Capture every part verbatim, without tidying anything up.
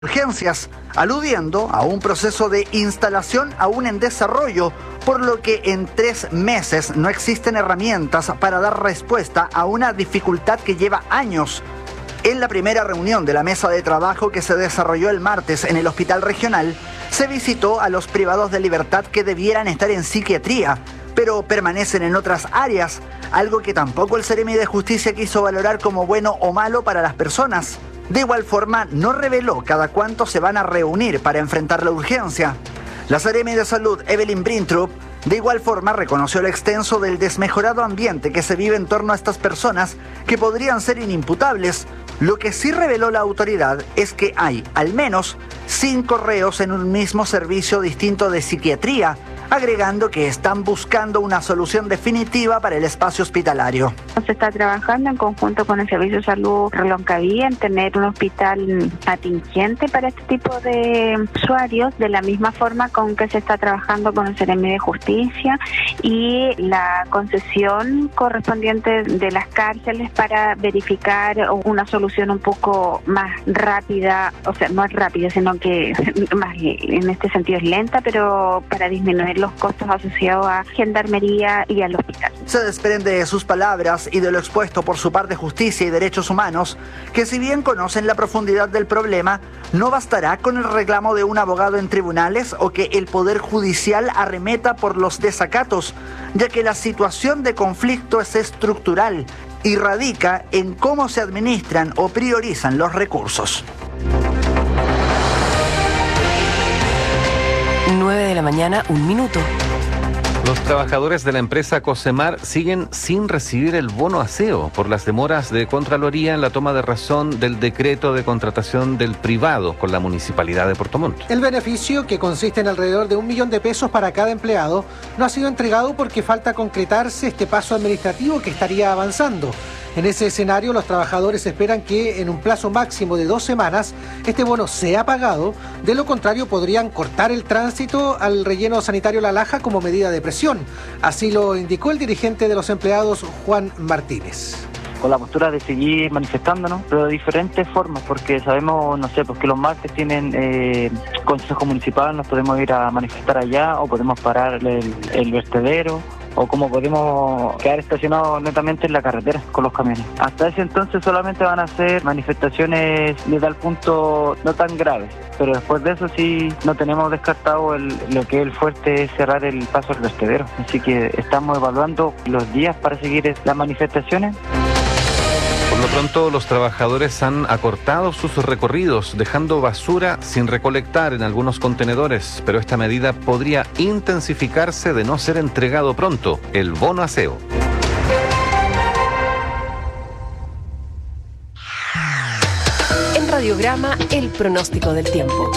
urgencias, aludiendo a un proceso de instalación aún en desarrollo, por lo que en tres meses no existen herramientas para dar respuesta a una dificultad que lleva años. En la primera reunión de la mesa de trabajo que se desarrolló el martes en el Hospital Regional, se visitó a los privados de libertad que debieran estar en psiquiatría, pero permanecen en otras áreas, algo que tampoco el Seremi de Justicia quiso valorar como bueno o malo para las personas. De igual forma, no reveló cada cuánto se van a reunir para enfrentar la urgencia. La Seremi de Salud, Evelyn Brintrup, de igual forma reconoció lo extenso del desmejorado ambiente que se vive en torno a estas personas que podrían ser inimputables. Lo que sí reveló la autoridad es que hay al menos cinco reos en un mismo servicio distinto de psiquiatría, agregando que están buscando una solución definitiva para el espacio hospitalario. Se está trabajando en conjunto con el Servicio de Salud Reloncaví en tener un hospital atingente para este tipo de usuarios, de la misma forma con que se está trabajando con el Seremi de Justicia y la concesión correspondiente de las cárceles para verificar una solución un poco más rápida, o sea, no es rápida, sino que más en este sentido es lenta, pero para disminuir los costos asociados a Gendarmería y al hospital. Se desprende de sus palabras y de lo expuesto por su par de Justicia y Derechos Humanos, que si bien conocen la profundidad del problema, no bastará con el reclamo de un abogado en tribunales o que el Poder Judicial arremeta por los desacatos, ya que la situación de conflicto es estructural y radica en cómo se administran o priorizan los recursos. nueve de la mañana, un minuto. Los trabajadores de la empresa Cosemar siguen sin recibir el bono aseo por las demoras de Contraloría en la toma de razón del decreto de contratación del privado con la Municipalidad de Puerto Montt. El beneficio, que consiste en alrededor de un millón de pesos para cada empleado, no ha sido entregado porque falta concretarse este paso administrativo que estaría avanzando. En ese escenario, los trabajadores esperan que en un plazo máximo de dos semanas este bono sea pagado. De lo contrario, podrían cortar el tránsito al relleno sanitario La Laja como medida de presión. Así lo indicó el dirigente de los empleados, Juan Martínez. Con la postura de seguir manifestándonos, pero de diferentes formas, porque sabemos, no sé, pues que los martes tienen eh, consejo municipal, nos podemos ir a manifestar allá o podemos parar el, el vertedero, o como podemos quedar estacionados netamente en la carretera con los camiones. Hasta ese entonces solamente van a ser manifestaciones de tal punto no tan graves, pero después de eso sí no tenemos descartado el, lo que es el fuerte es cerrar el paso al vertedero. Así que estamos evaluando los días para seguir las manifestaciones. Por lo pronto, los trabajadores han acortado sus recorridos, dejando basura sin recolectar en algunos contenedores, pero esta medida podría intensificarse de no ser entregado pronto, el bono aseo. En Radiograma, el pronóstico del tiempo.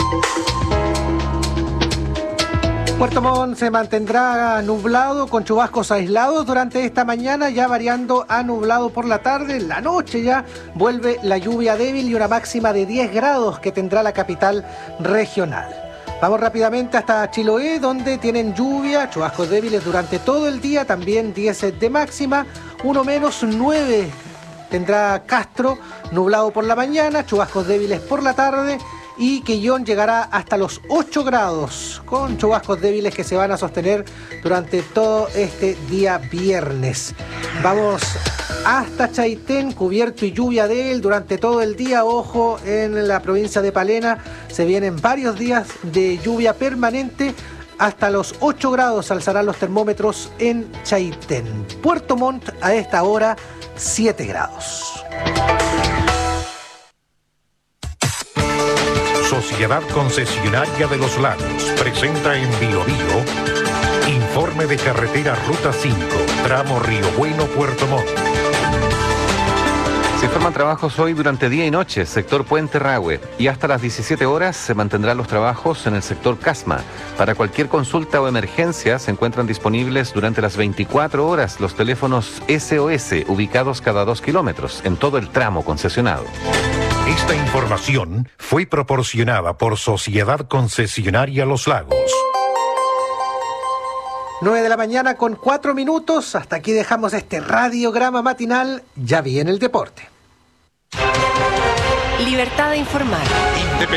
Puerto Montt se mantendrá nublado con chubascos aislados durante esta mañana, ya variando a nublado por la tarde. En la noche ya vuelve la lluvia débil y una máxima de diez grados que tendrá la capital regional. Vamos rápidamente hasta Chiloé, donde tienen lluvia, chubascos débiles durante todo el día, también diez de máxima, uno menos nueve tendrá Castro, nublado por la mañana, chubascos débiles por la tarde. Y Quillón llegará hasta los ocho grados, con chubascos débiles que se van a sostener durante todo este día viernes. Vamos hasta Chaitén, cubierto y lluvia débil durante todo el día. Ojo, en la provincia de Palena se vienen varios días de lluvia permanente. Hasta los ocho grados alzarán los termómetros en Chaitén. Puerto Montt a esta hora, siete grados. Sociedad Concesionaria de los Lagos presenta en Bio Bio informe de carretera Ruta cinco, tramo Río Bueno, Puerto Montt. Se informan trabajos hoy durante día y noche, sector Puente Rahue, y hasta las diecisiete horas se mantendrán los trabajos en el sector Casma. Para cualquier consulta o emergencia se encuentran disponibles durante las veinticuatro horas los teléfonos S O S ubicados cada dos kilómetros en todo el tramo concesionado. Esta información fue proporcionada por Sociedad Concesionaria Los Lagos. nueve de la mañana con cuatro minutos. Hasta aquí dejamos este radiograma matinal. Ya viene el deporte. Libertad de informar.